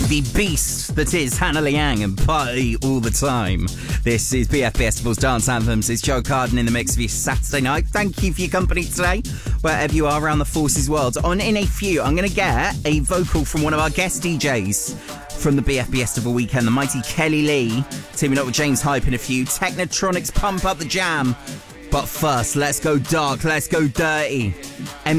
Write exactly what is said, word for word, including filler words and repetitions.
the beast that is Hannah Liang and Party All the Time. This is B F B Festival's Dance Anthems. It's Joe Carden in the mix for you Saturday night. Thank you for your company today, wherever you are around the Forces world. On in a few, I'm going to get a vocal from one of our guest D Js from the B F B Festival weekend, the mighty Kelly Lee, teaming up with James Hype in a few. Technotronics pump up the jam. But first, let's go dark, let's go dirty.